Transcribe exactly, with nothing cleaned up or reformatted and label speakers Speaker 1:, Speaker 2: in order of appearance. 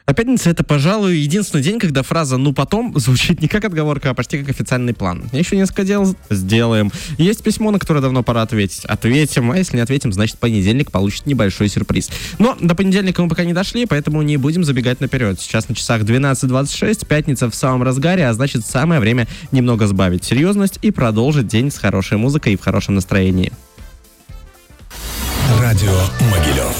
Speaker 1: А пятница — это, пожалуй, единственный день, когда фраза «ну потом» звучит не как отговорка, а почти как официальный план. Еще несколько дел сделаем. Есть письмо, на которое давно пора ответить. Ответим, а если не ответим, значит, понедельник получит небольшой сюрприз. Но до понедельника мы пока не дошли, поэтому не будем забегать наперед. Сейчас на часах двенадцать двадцать шесть, пятница в самом разгаре, а значит, самое время немного сбавить серьезность и продолжить день с хорошей музыкой и в хорошем настроении.
Speaker 2: Радио Могилев.